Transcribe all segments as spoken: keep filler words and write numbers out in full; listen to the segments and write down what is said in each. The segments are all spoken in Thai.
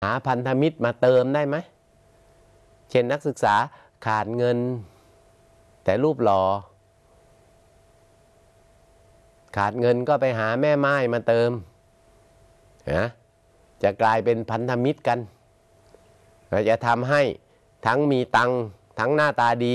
หาพันธมิตรมาเติมได้ไหมเช่นนักศึกษาขาดเงินแต่รูปหล่อขาดเงินก็ไปหาแม่ไม้มาเติมนะจะกลายเป็นพันธมิตรกันจะทำให้ทั้งมีตังทั้งหน้าตาดี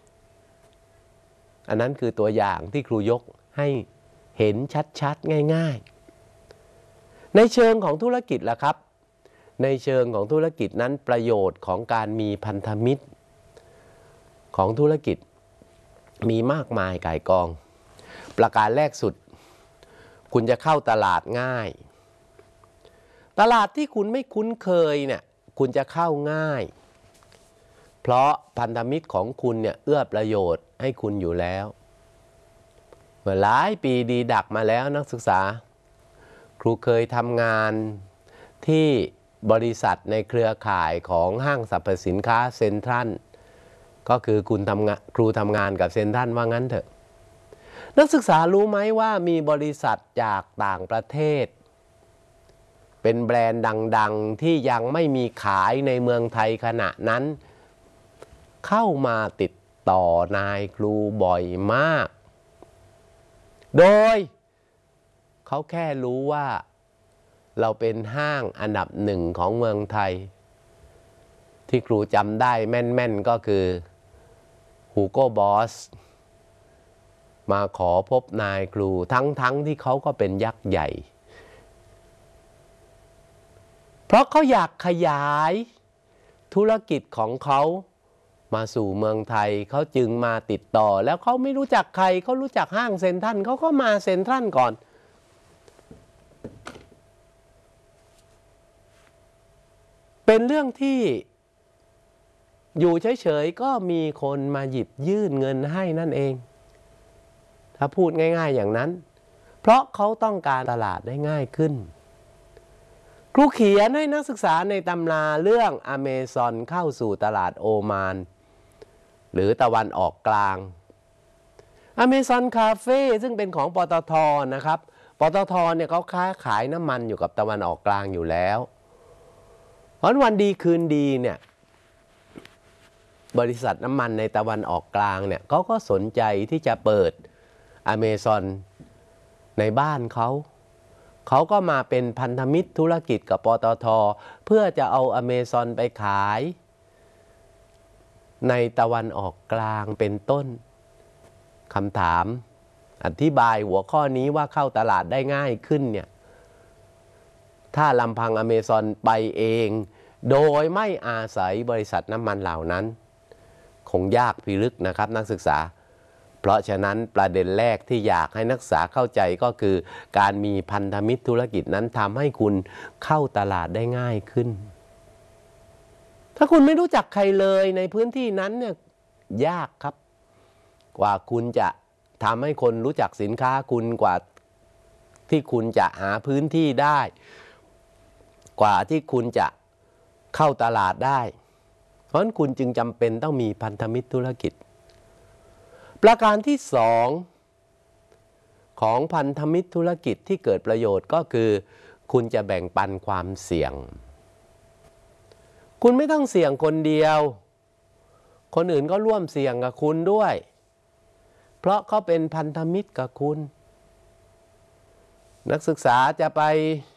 อันนั้นคือตัวอย่างที่ครูยกให้เห็นชัดๆง่ายๆในเชิงของธุรกิจล่ะครับในเชิงของธุรกิจนั้นประโยชน์ของการมีพันธมิตรของธุรกิจมีมากมายก่ายกองประการแรกสุดคุณจะเข้าตลาดง่ายตลาดที่คุณไม่คุ้นเคยเนี่ยคุณจะเข้าง่ายเพราะพันธมิตรของคุณเนี่ยเอื้อประโยชน์ให้คุณอยู่แล้วเมื่อหลายปีดีดักมาแล้วนักศึกษาครูเคยทำงานที่บริษัทในเครือข่ายของห้างสรรพสินค้าเซ็นทรัลก็คือคุณทำงานครูทำงานกับเซ็นทรัลว่างั้นเถอะนักศึกษารู้ไหมว่ามีบริษัทจากต่างประเทศเป็นแบรนด์ดังๆที่ยังไม่มีขายในเมืองไทยขณะนั้นเข้ามาติดต่อนายครูบ่อยมากโดยเขาแค่รู้ว่าเราเป็นห้างอันดับหนึ่งของเมืองไทยที่ครูจำได้แม่นๆก็คือ Hugo Boss มาขอพบนายครูทั้งๆที่เขาก็เป็นยักษ์ใหญ่เพราะเขาอยากขยายธุรกิจของเขามาสู่เมืองไทยเขาจึงมาติดต่อแล้วเขาไม่รู้จักใครเขารู้จักห้างเซ็นทรัลเขาก็มาเซ็นทรัลก่อนเป็นเรื่องที่อยู่เฉยๆก็มีคนมาหยิบยื่นเงินให้นั่นเองถ้าพูดง่ายๆอย่างนั้นเพราะเขาต้องการตลาดได้ง่ายขึ้นครูเขียนให้นักศึกษาในตำราเรื่องอเมซอนเข้าสู่ตลาดโอมานหรือตะวันออกกลางอเมซอนคาเฟ่ซึ่งเป็นของปตท.นะครับปตท.เนี่ยเขาค้าขายน้ำมันอยู่กับตะวันออกกลางอยู่แล้วเพราะวันดีคืนดีเนี่ยบริษัทน้ำมันในตะวันออกกลางเนี่ยเขาก็สนใจที่จะเปิดอเมซอนในบ้านเขาเขาก็มาเป็นพันธมิตรธุรกิจกับปตท.เพื่อจะเอาอเมซอนไปขายในตะวันออกกลางเป็นต้นคำถามอธิบายหัวข้อนี้ว่าเข้าตลาดได้ง่ายขึ้นเนี่ยถ้าลำพังอเมซอนไปเองโดยไม่อาศัยบริษัทน้ำมันเหล่านั้นคงยากพิลึกนะครับนักศึกษาเพราะฉะนั้นประเด็นแรกที่อยากให้นักศึกษาเข้าใจก็คือการมีพันธมิตรธุรกิจนั้นทำให้คุณเข้าตลาดได้ง่ายขึ้นถ้าคุณไม่รู้จักใครเลยในพื้นที่นั้นเนี่ยยากครับกว่าคุณจะทำให้คนรู้จักสินค้าคุณกว่าที่คุณจะหาพื้นที่ได้กว่าที่คุณจะเข้าตลาดได้เพราะฉะนั้นคุณจึงจำเป็นต้องมีพันธมิตรธุรกิจประการที่สองของพันธมิตรธุรกิจที่เกิดประโยชน์ก็คือคุณจะแบ่งปันความเสี่ยงคุณไม่ต้องเสี่ยงคนเดียวคนอื่นก็ร่วมเสี่ยงกับคุณด้วยเพราะเขาเป็นพันธมิตรกับคุณนักศึกษาจะไป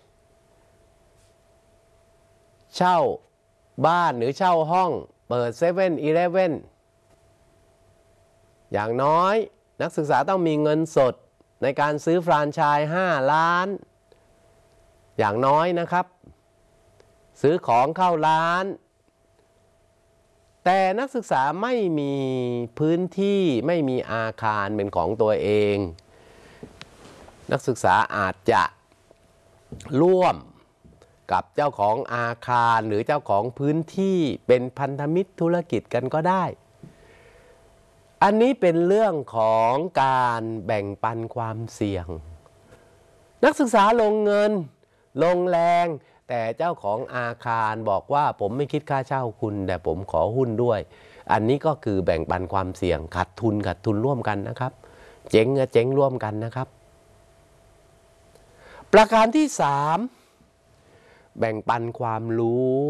เช่าบ้านหรือเช่าห้องเปิดเซเว่นอีเลฟเว่นอย่างน้อยนักศึกษาต้องมีเงินสดในการซื้อแฟรนไชส์ห้าล้านอย่างน้อยนะครับซื้อของเข้าร้านแต่นักศึกษาไม่มีพื้นที่ไม่มีอาคารเป็นของตัวเองนักศึกษาอาจจะร่วมกับเจ้าของอาคารหรือเจ้าของพื้นที่เป็นพันธมิตรธุรกิจกันก็ได้อันนี้เป็นเรื่องของการแบ่งปันความเสี่ยงนักศึกษาลงเงินลงแรงแต่เจ้าของอาคารบอกว่าผมไม่คิดค่าเช่าคุณแต่ผมขอหุ้นด้วยอันนี้ก็คือแบ่งปันความเสี่ยงขาดทุนขาดทุนร่วมกันนะครับเจ๊งเจ๊งร่วมกันนะครับประการที่สามแบ่งปันความรู้